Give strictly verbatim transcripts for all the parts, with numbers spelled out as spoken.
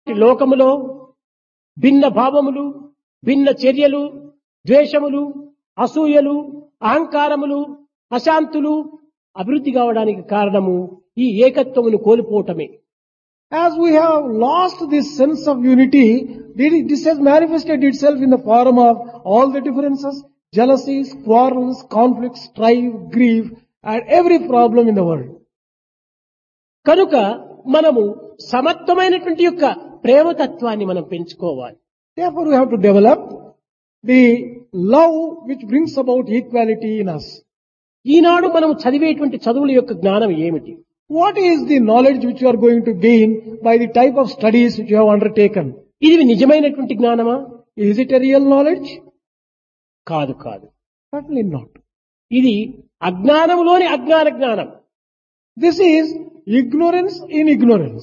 లోకములో భిన్న భావములు, భిన్న చర్యలు, ద్వేషములు, అసూయలు, అహంకారములు, అశాంతులు అభివృద్ధి కావడానికి కారణము ఈ ఏకత్వమును కోల్పోవటమే. As we have lost this sense of unity, this has manifested itself in the form of all the differences, jealousies, quarrels, conflicts, strife, grief, and every problem in the world. కనుక మనము సమత్వమైనటువంటి యొక్క ప్రేమతత్వాన్ని మనం పెంచుకోవాలి. Therefore, we have to develop the love which brings about equality in us. ఈనాడు మనం చదివేటువంటి చదువుల యొక్క జ్ఞానం ఏమిటి? What is the knowledge which you are going to gain by the type of studies which you have undertaken? ఇది నిజమైనటువంటి జ్ఞానమా? Is it a real knowledge? కాదు కాదు. Certainly not. ఇది అజ్ఞానములోని అజ్ఞాన జ్ఞానం. This is ignorance in ignorance.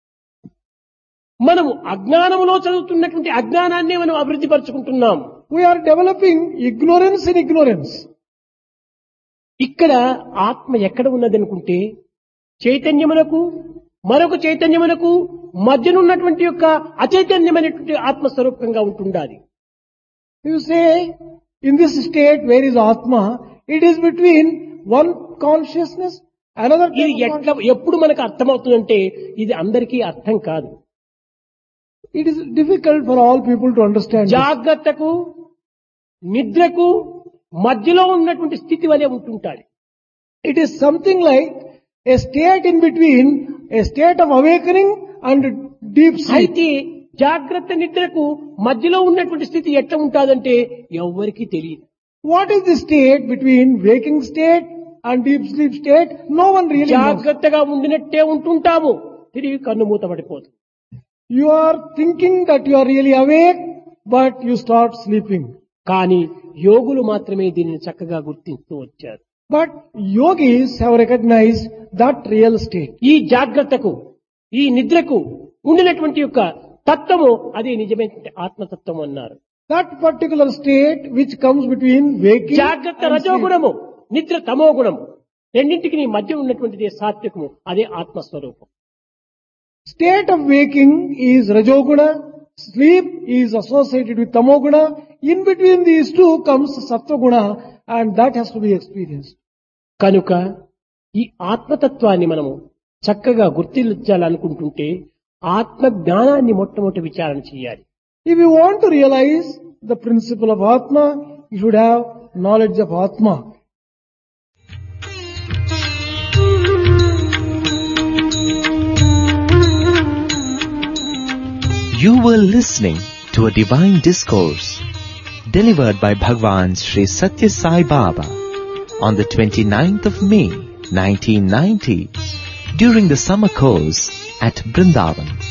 మనము అజ్ఞానములో చదువుతున్నటువంటి అజ్ఞానాన్ని మనం అభివృద్ధి పరుచుకుంటున్నాం. We are developing ignorance in ignorance. ఇక్కడ ఆత్మ ఎక్కడ ఉన్నదనుకుంటే చైతన్యమునకు మరొక చైతన్యమునకు మధ్యనున్నటువంటి యొక్క అచైతన్యమైనటువంటి ఆత్మస్వరూపంగా ఉంటుండాలి. You say, in this state, where is Atma? It is between one consciousness, another ఇది kind of ఎట్లా ఎప్పుడు మనకు అర్థమవుతుందంటే ఇది అందరికీ అర్థం కాదు. It is difficult for all people to understand this. జాగ్రత్తకు నిద్రకు మధ్యలో ఉన్నటువంటి స్థితి వలె ఉంటుంటాడు. It is something like a state in between, a state of awakening and deep sleep. అయితే జాగ్రత్త నిద్రకు మధ్యలో ఉన్నటువంటి స్థితి ఎట్లా ఉంటాదంటే ఎవ్వరికీ తెలియదు. What is the state between waking state and deep sleep state? No one really knows. జాగ్రత్తగా ఉండినట్టే ఉంటుంటాము, తిరిగి కన్ను మూత పడిపోతుంది. You are thinking that you are really awake, but you start sleeping. కానీ యోగులు మాత్రమే దీనిని చక్కగా గుర్తిస్తూ వచ్చారు. But yogis have recognized that real state. ఈ జాగ్రత్తకు ఈ నిద్రకు ఉండినటువంటి యొక్క తత్వము అదే నిజమైన ఆత్మతత్వం అన్నారు. That particular state which comes between waking జాగ్రత్త and sleep. రజోగుణము, నిద్ర తమో గుణము, రెండింటికి నీ మధ్య ఉన్నటువంటిది సాత్వికము, అదే ఆత్మస్వరూపం. State of waking is Rajoguna, sleep is associated with Tamoguna. In between these two comes Sattva-guna, and that has to be experienced. కనుక ఈ ఆత్మతత్వాన్ని మనము చక్కగా గుర్తించాలనుకుంటుంటే ఆత్మ జ్ఞానాన్ని మొట్టమొదటి విచారణ చేయాలి. If you want to realize the principle of Atma, you should have knowledge of Atma. You were listening to a divine discourse delivered by Bhagwan Sri Satya Sai Baba on the twenty-ninth of May nineteen ninety during the summer course at Vrindavan.